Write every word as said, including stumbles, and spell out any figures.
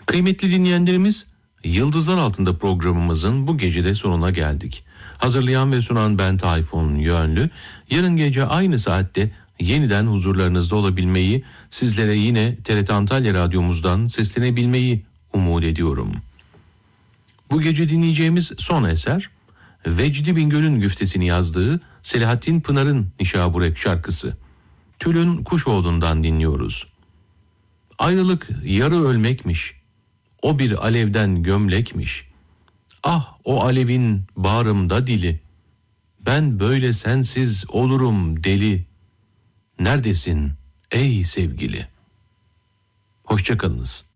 Kıymetli dinleyenlerimiz, Yıldızlar Altında programımızın bu gecede sonuna geldik. Hazırlayan ve sunan ben Tayfun Yönlü. Yarın gece aynı saatte yeniden huzurlarınızda olabilmeyi, sizlere yine T R T Antalya Radyomuzdan seslenebilmeyi umut ediyorum. Bu gece dinleyeceğimiz son eser, Vecdi Bingöl'ün güftesini yazdığı Selahattin Pınar'ın Nişaburek şarkısı. Tülün Kuşoğlu'ndan dinliyoruz. Ayrılık yarı ölmekmiş, o bir alevden gömlekmiş. Ah o alevin bağrımda dili, ben böyle sensiz olurum deli. Neredesin ey sevgili? Hoşça kalınız.